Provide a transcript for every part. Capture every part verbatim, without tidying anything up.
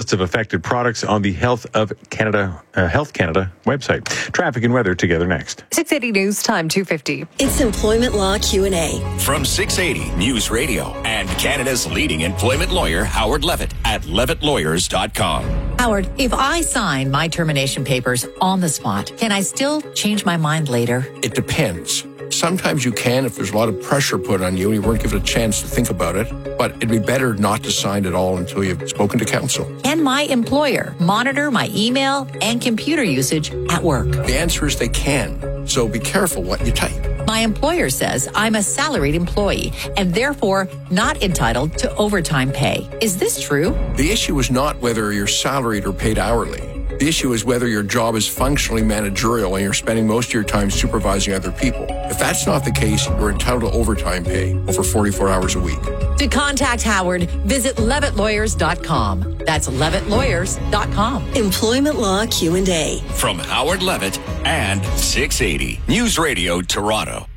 lists of affected products on the Health of Canada, uh, Health Canada website. Traffic and weather together next. six eighty News Time, two fifty. It's Employment Law Q and A. From six eighty News Radio and Canada's leading employment lawyer, Howard Levitt, at levitt lawyers dot com. Howard, if I sign my termination papers on the spot, can I still change my mind later? It depends. Sometimes you can if there's a lot of pressure put on you and you weren't given a chance to think about it. But it'd be better not to sign at all until you've spoken to counsel. Can my employer monitor my email and computer usage at work? The answer is they can. So be careful what you type. My employer says I'm a salaried employee and therefore not entitled to overtime pay. Is this true? The issue is not whether you're salaried or paid hourly. The issue is whether your job is functionally managerial and you're spending most of your time supervising other people. If that's not the case, you're entitled to overtime pay over forty-four hours a week. To contact Howard, visit levitt lawyers dot com. That's levitt lawyers dot com. Employment Law Q and A. From Howard Levitt and six eighty News Radio Toronto.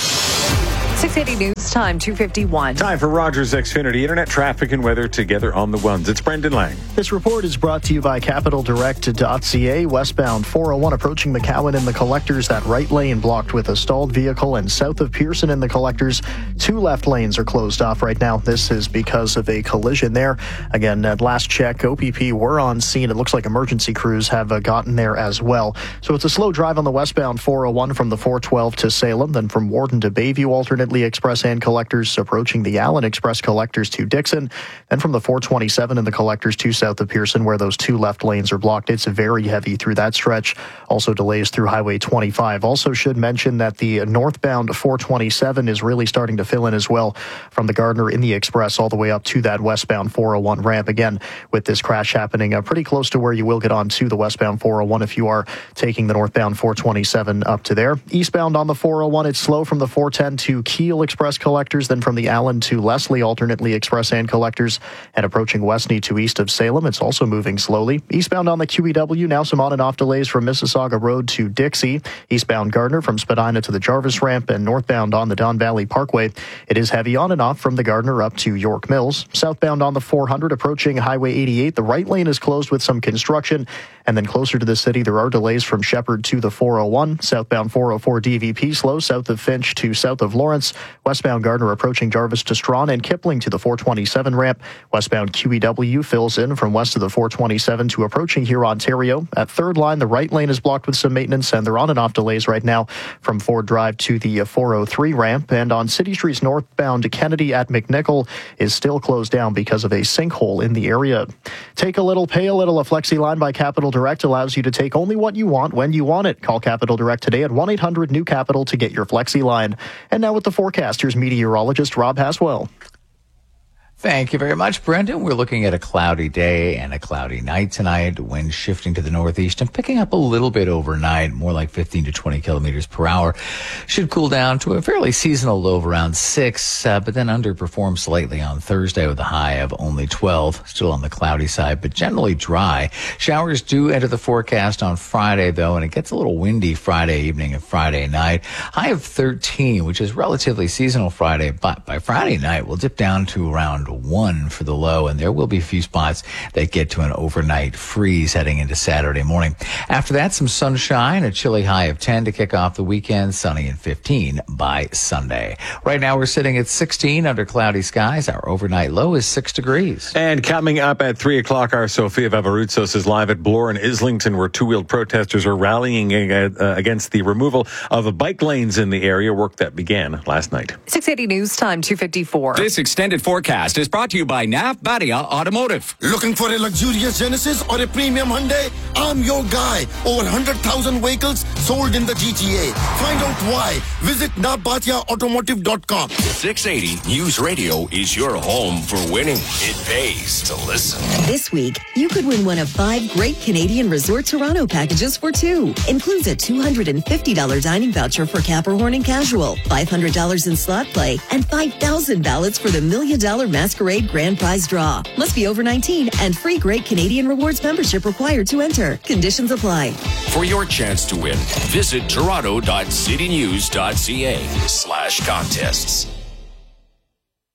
six eighty News Time, two fifty-one. Time for Rogers Xfinity Internet traffic and weather together on the ones. It's Brendan Lang. This report is brought to you by capital direct dot c a. Westbound four oh one approaching McCowan in the collectors. That right lane blocked with a stalled vehicle, and south of Pearson in the collectors, two left lanes are closed off right now. This is because of a collision there. Again, at last check, O P P were on scene. It looks like emergency crews have uh, gotten there as well. So it's a slow drive on the westbound four oh one from the four twelve to Salem, then from Warden to Bayview, alternately Express and collectors approaching the Allen Express collectors to Dixon, then from the four twenty-seven in the collectors to south of Pearson, where those two left lanes are blocked. It's very heavy through that stretch. Also delays through Highway twenty-five. Also should mention that the northbound four twenty-seven is really starting to fill in as well from the Gardner in the Express all the way up to that westbound four oh one ramp. Again, with this crash happening uh, pretty close to where you will get on to the westbound four oh one if you are taking the northbound four twenty-seven up to there. Eastbound on the four oh one, it's slow from the four ten to Kiel Express collectors, then from the Allen to Leslie, alternately Express and collectors, and approaching Westney to east of Salem. It's also moving slowly. Eastbound on the Q E W, now some on and off delays from Mississauga Road to Dixie. Eastbound Gardner from Spadina to the Jarvis ramp, and northbound on the Don Valley Parkway. It is heavy on and off from the Gardner up to York Mills. Southbound on the four hundred approaching Highway eighty-eight. The right lane is closed with some construction. And then closer to the city, there are delays from Shepherd to the four oh one. Southbound four oh four D V P slow south of Finch to south of Lawrence. Westbound Gardner approaching Jarvis to Strawn, and Kipling to the four twenty-seven ramp. Westbound Q E W fills in from west of the four twenty-seven to approaching here Ontario. At third line, the right lane is blocked with some maintenance, and they're on and off delays right now from Ford Drive to the four oh three ramp. And on City Street's northbound, Kennedy at McNichol is still closed down because of a sinkhole in the area. Take a little, pay a little. A Flexi line by Capital Direct allows you to take only what you want when you want it. Call Capital Direct today at one eight hundred new capital to get your Flexi line. And now with the forecast, here's meteorologist Rob Haswell. Thank you very much, Brendan. We're looking at a cloudy day and a cloudy night tonight. Wind shifting to the northeast and picking up a little bit overnight, more like fifteen to twenty kilometers per hour. Should cool down to a fairly seasonal low of around six, uh, but then underperform slightly on Thursday with a high of only twelve. Still on the cloudy side, but generally dry. Showers do enter the forecast on Friday, though, and it gets a little windy Friday evening and Friday night. High of thirteen, which is relatively seasonal Friday, but by Friday night, we'll dip down to around one for the low, and there will be a few spots that get to an overnight freeze heading into Saturday morning. After that, some sunshine, a chilly high of ten to kick off the weekend, sunny and fifteen by Sunday. Right now, we're sitting at sixteen under cloudy skies. Our overnight low is six degrees. And coming up at three o'clock, our Sofia Vavarutsos is live at Bloor and Islington, where two-wheeled protesters are rallying against the removal of bike lanes in the area, work that began last night. six eighty News Time, two fifty-four. This extended forecast is brought to you by N A F Badia Automotive. Looking for a luxurious Genesis or a premium Hyundai? I'm your guy. Over one hundred thousand vehicles sold in the G T A. Find out why. Visit n a f badia automotive dot com. six eighty News Radio is your home for winning. It pays to listen. This week, you could win one of five great Canadian Resort Toronto packages for two. Includes a two hundred fifty dollars dining voucher for Capricorn and Casual, five hundred dollars in slot play, and five thousand ballots for the Million Dollar Masquerade Grand Prize Draw. Must be over nineteen and free Great Canadian Rewards membership required to enter. Conditions apply. For your chance to win, visit toronto dot city news dot c a slash contests.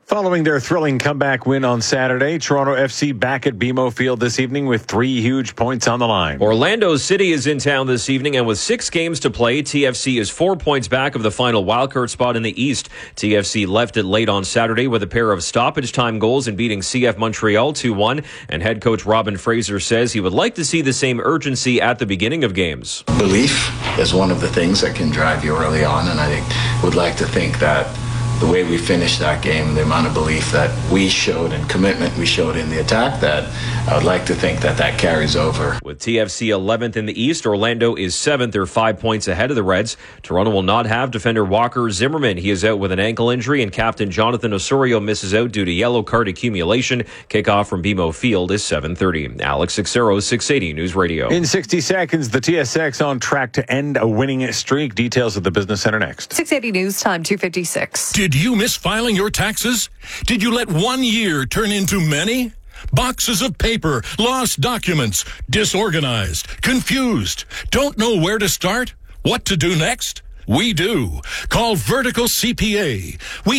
Following their thrilling comeback win on Saturday, Toronto F C back at B M O Field this evening with three huge points on the line. Orlando City is in town this evening, and with six games to play, T F C is four points back of the final wildcard spot in the East. T F C left it late on Saturday with a pair of stoppage time goals and beating C F Montreal two one, and head coach Robin Fraser says he would like to see the same urgency at the beginning of games. Belief is one of the things that can drive you early on, and I would like to think that the way we finished that game, the amount of belief that we showed and commitment we showed in the attack, that I would like to think that that carries over. With T F C eleventh in the East, Orlando is seventh. They're five points ahead of the Reds. Toronto will not have defender Walker Zimmerman. He is out with an ankle injury, and captain Jonathan Osorio misses out due to yellow card accumulation. Kickoff from B M O Field is seven thirty. Alex Sixero, six eighty News Radio. In sixty seconds, the T S X on track to end a winning streak. Details at the Business Center next. six eighty News Time, two fifty-six. Did you miss filing your taxes? Did you let one year turn into many? Boxes of paper, lost documents, disorganized, confused, don't know where to start? What to do next? We do. Call Vertical C P A. We